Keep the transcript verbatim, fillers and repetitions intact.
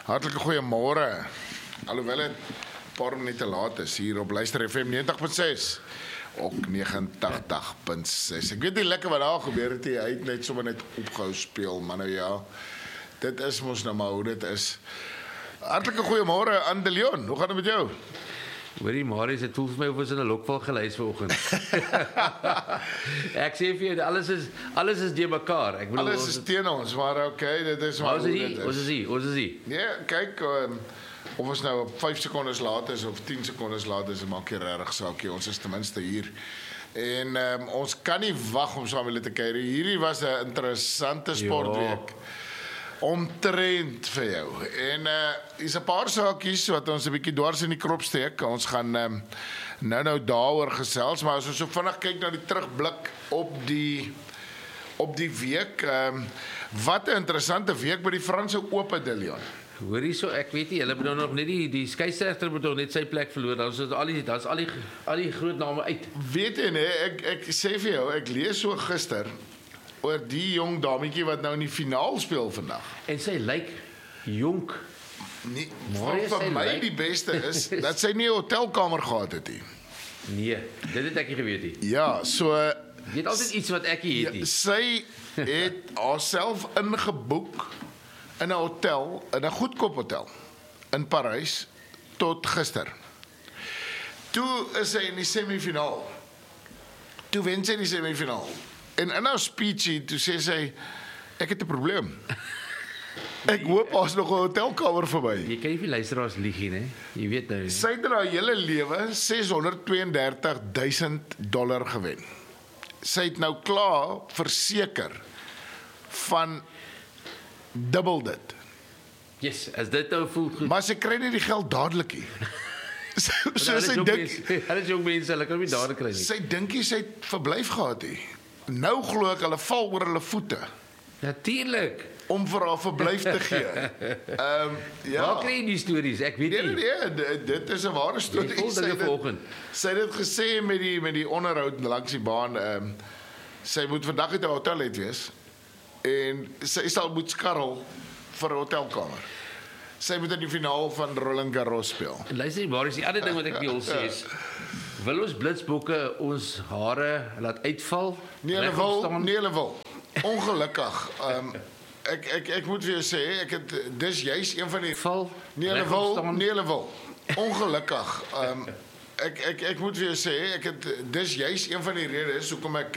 Hartlike goeiemôre. Alhoewel dit 'n paar minute laat is hier op Luister F M negentig punt ses. Ook negentig punt ses. Ek weet nie lekker wat daar gebeur het nie. Hy het net sommer net opgehou speel, maar nou ja. Dit is mos nou maar hoe dit is. Hartlike goeiemôre aan De Leon. Hoe gaan dit met jou? Hoorie, Marius, het voel vir my of ons in 'n lokval gelys vanoggend. Ek sê vir jou, alles is alles is deur mekaar. Ek bedoel Alles is teen ons, maar okay, dit is maar ons is hier, ons is hier, ons is hier. Nee, kyk, um, of ons nou op vyf sekondes laat is of tien sekondes laat is, maak nie regtig saak nie. Ons is ten minste hier. En um, ons kan nie wag om saam met julle te kuier. Hierdie was 'n interessante sportweek. Omtrent vir jou. En uh, is 'n paar saakies wat ons 'n bietjie dwars in die krop steek. Ons gaan um, nou nou daaroor gesels, maar as ons so vinnig kyk na die terugblik op die op die week, um, wat 'n interessante week by die Franse Ope, De Leon. Hoorie so, ek weet nie, hulle moet nou nog net die die skeieregter moet nog net sy plek verloor. Dan is al die daar's al die al die groot name uit. Weet jy nee, ek ek sê vir jou, ek lees so gister oor die jong dametjie wat nou in die finaal speel vandag. En sy lyk jonk. Nee, Marius, vir sy my lyk- die beste is dat sy nie 'n hotelkamer gehad het nie. Nee, dit het ek nie geweet nie. Ja, so Jy het altyd iets wat ek nie ja, het nie. sy het haarself ingeboek in 'n hotel, in 'n goedkoop hotel in Parys tot gister. Toe is sy in die semifinaal. Toe wen sy die semifinaal. En in haar speechie, toe sê sy, ek het 'n probleem. Ek hoop daar's nog 'n hotelkamer vir my. Jy kan nie vir luisteraars lieg nie, né? Jy weet nou. Sy het in haar hele lewe seshonderdtweeëndertig duisend dollar gewen. Sy het nou klaar verseker van dubbel dit. Yes, as dit nou voel goed. Maar sy kry nie die geld dadelik nie. So, so Hulle is sy jong dink mense, hulle is jong mense, hulle kan nie daar kry nie. sy dinkie sy het verblyf gehad nie. Nou glo ek hulle val oor hulle voete Natuurlik. om vir haar verblyf te gee. Ehm um, ja. Waar kry jy die stories? Ek weet Nee, nee, nie. nee, dit- dit is 'n ware storie. Jy voel Sy dinge het dit- vanoggend. Sy het dit gesê met die met die onderhoud langs die baan. Ehm um, sy moet vandag uit 'n hotel uit wees en sy sal moet skarrel vir 'n hotelkamer. Sy moet in die finaal van Roland Garros speel. En luister, Marius, die ander ding wat ek wil sê is, wil ons blitsbokke ons hare laat uitval? Nee, hulle regop wil, staan? nee, hulle wil. Ongelukkig. Ehm um, ek ek ek moet vir jou sê, ek het dis juis een van die Val? Nee, hulle regop wil, staan? nee, hulle wil. Ongelukkig. Ehm um, ek ek ek moet vir jou sê, ek het dis juis een van die redes hoekom ek